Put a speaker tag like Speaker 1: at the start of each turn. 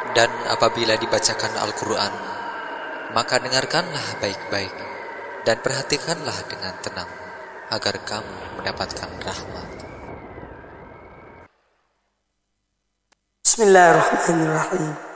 Speaker 1: Dan apabila dibacakan Al-Quran, maka dengarkanlah baik-baik dan perhatikanlah dengan tenang, agar kamu mendapatkan rahmat.
Speaker 2: Bismillahirrahmanirrahim.